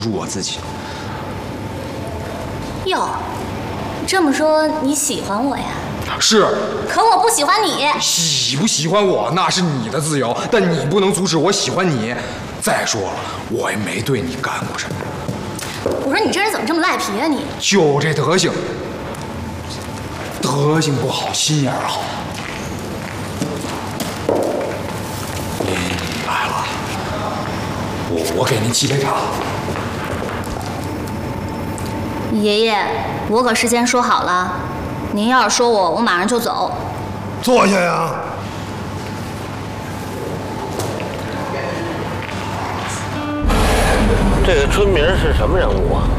入我自己。 哟，这么说你喜欢我呀？ 是。 可我不喜欢你。 喜不喜欢我那是你的自由，但你不能阻止我喜欢你。再说了，我也没对你干过什么。 我说你这人怎么这么赖皮啊你？ 就这德行，德行不好，心眼好。您来了，我给您沏杯茶。 爷爷，我可事先说好了，您要是说我马上就走。 坐下呀。 这个春明是什么人物啊？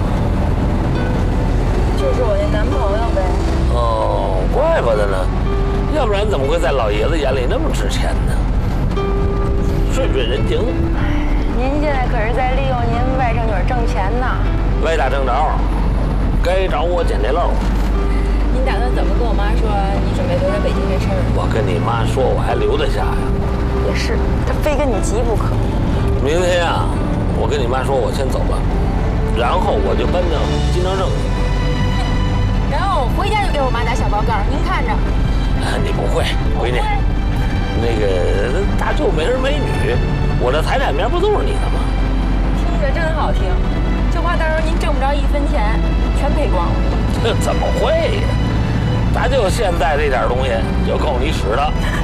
就是我那男朋友呗。 哦，怪不得呢，要不然怎么会在老爷子眼里那么值钱呢？顺顺人情。 您现在可是在利用您外甥女挣钱呢。 歪打正着，该找我捡这漏。 您打算怎么跟我妈说你准备留在北京这事儿？ 我跟你妈说，我还留得下呀。 也是，她非跟你急不可。 明天啊，我跟你妈说，我先走了，然后我就奔着金城镇去。 然后我回家就给我妈打小报告，您看着。 你不会，闺女。那个大舅没儿没女，我这财产面不都是你的吗？ 听着真好听，就怕到时候您挣不着1分钱，全赔光了。 这怎么会呀？大舅现在这点东西就够你使的。